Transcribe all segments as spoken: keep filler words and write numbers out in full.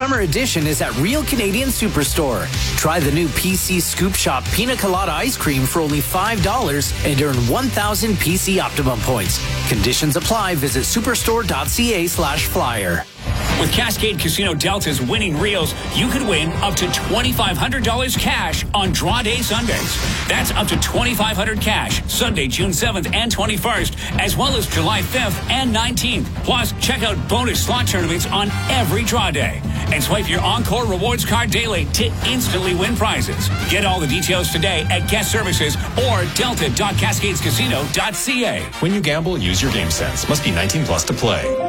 summer edition is at Real Canadian Superstore. Try the new P C Scoop Shop Pina Colada Ice Cream for only five dollars and earn one thousand P C Optimum points. Conditions apply. Visit superstore.ca slash flyer. With Cascade Casino Delta's winning reels, you could win up to twenty-five hundred dollars cash on draw day Sundays. That's up to twenty-five hundred dollars cash Sunday, June seventh and twenty-first, as well as July fifth and nineteenth. Plus, check out bonus slot tournaments on every draw day. And swipe your Encore Rewards card daily to instantly win prizes. Get all the details today at Guest Services or delta dot cascades casino dot c a. When you gamble, use your game sense. Must be nineteen plus to play.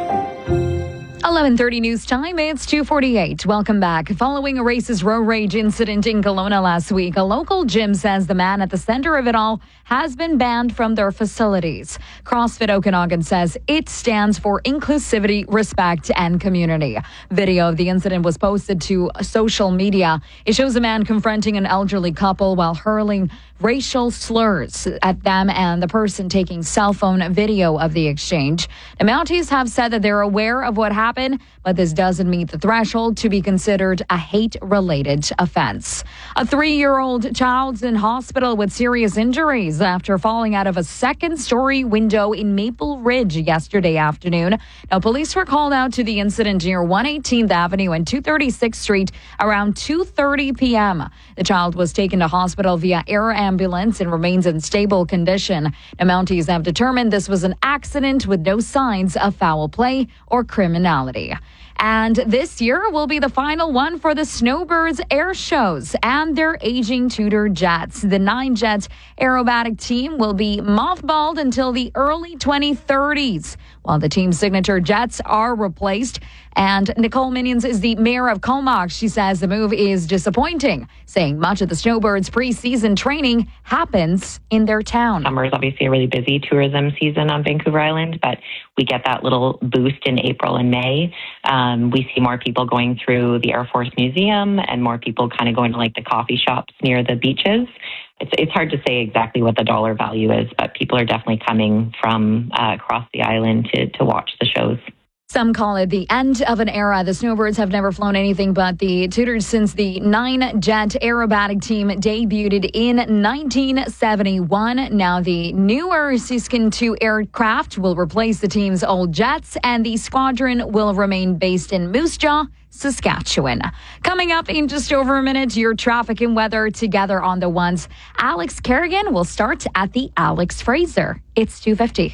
eleven thirty news time. It's two forty-eight. Welcome back. Following a racist road rage incident in Kelowna last week, a local gym says the man at the center of it all has been banned from their facilities. CrossFit Okanagan says it stands for inclusivity, respect, and community. Video of the incident was posted to social media. It shows a man confronting an elderly couple while hurling racial slurs at them and the person taking cell phone video of the exchange. The Mounties have said that they're aware of what happened, but this doesn't meet the threshold to be considered a hate-related offense. A three-year-old child's in hospital with serious injuries after falling out of a second-story window in Maple Ridge yesterday afternoon. Now, police were called out to the incident near one eighteenth Avenue and two thirty-sixth Street around two thirty p.m. The child was taken to hospital via air ambulance and remains in stable condition. The Mounties have determined this was an accident with no signs of foul play or criminality. And this year will be the final one for the Snowbirds air shows and their aging Tudor jets. The nine-jet aerobatic team will be mothballed until the early twenty thirties, while the team's signature jets are replaced. And Nicole Minions is the mayor of Comox. She says the move is disappointing, saying much of the Snowbirds' preseason training happens in their town. Summer is obviously a really busy tourism season on Vancouver Island, but we get that little boost in April and May. Um, we see more people going through the Air Force Museum and more people kind of going to like the coffee shops near the beaches. It's, it's hard to say exactly what the dollar value is, but people are definitely coming from uh, across the island to, to watch the shows. Some call it the end of an era. The Snowbirds have never flown anything but the Tudors since the nine-jet aerobatic team debuted in nineteen seventy-one. Now the newer Siskin two aircraft will replace the team's old jets, and the squadron will remain based in Moose Jaw, Saskatchewan. Coming up in just over a minute, your traffic and weather together on the ones. Alex Kerrigan will start at the Alex Fraser. It's two fifty.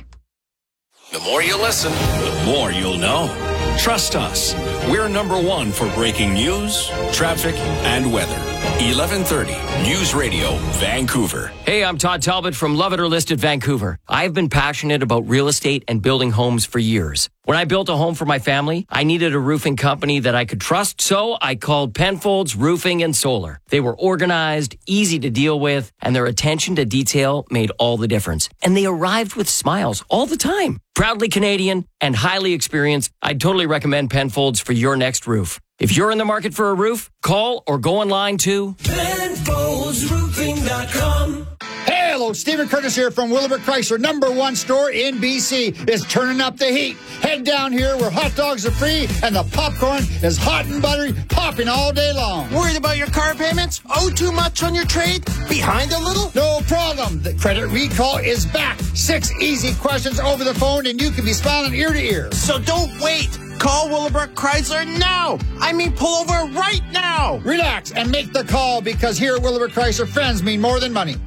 The more you listen, the more you'll know. Trust us. We're number one for breaking news, traffic, and weather. eleven thirty News Radio, Vancouver. Hey, I'm Todd Talbot from Love It or List It Vancouver. I've been passionate about real estate and building homes for years. When I built a home for my family, I needed a roofing company that I could trust, so I called Penfolds Roofing and Solar. They were organized, easy to deal with, and their attention to detail made all the difference. And they arrived with smiles all the time. Proudly Canadian and highly experienced, I'd totally recommend Penfolds for your next roof. If you're in the market for a roof, call or go online to Penfolds Roofing dot com. Hey, hello, Stephen Curtis here from Willowbrook Chrysler, number one store in B C. Is turning up the heat. Head down here where hot dogs are free and the popcorn is hot and buttery, popping all day long. Worried about your car payments? Owe too much on your trade? Behind a little? No problem. The credit recall is back. Six easy questions over the phone and you can be smiling ear to ear. So don't wait. Call Willowbrook Chrysler now. I mean, pull over right now. Relax and make the call because here at Willowbrook Chrysler, friends mean more than money.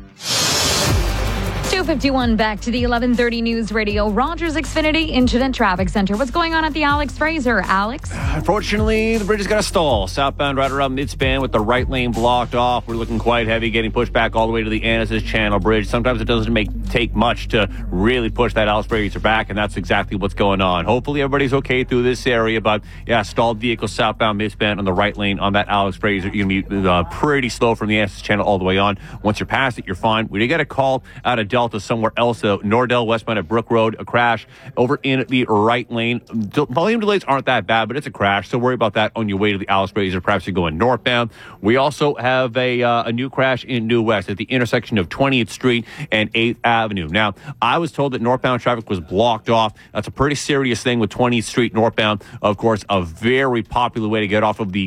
two fifty-one, back to the eleven thirty News Radio. Rogers Xfinity Incident Traffic Center. What's going on at the Alex Fraser? Alex? Unfortunately, the bridge has got a stall. Southbound right around mid-span with the right lane blocked off. We're looking quite heavy, getting pushed back all the way to the Annis's Channel Bridge. Sometimes it doesn't make take much to really push that Alex Fraser back, and that's exactly what's going on. Hopefully everybody's okay through this area, but yeah, stalled vehicles southbound mid-span on the right lane on that Alex Fraser. You're going to be uh, pretty slow from the Annis's Channel all the way on. Once you're past it, you're fine. We did get a call out of Delta somewhere else, though. Nordell westbound at Brook Road, a crash over in the right lane. Volume delays aren't that bad, but it's a crash, so worry about that on your way to the Alex Fraser. Perhaps you're going northbound. We also have a uh, a new crash in New West at the intersection of twentieth Street and eighth Avenue. Now, I was told that northbound traffic was blocked off. That's a pretty serious thing with twentieth Street northbound. Of course, a very popular way to get off of the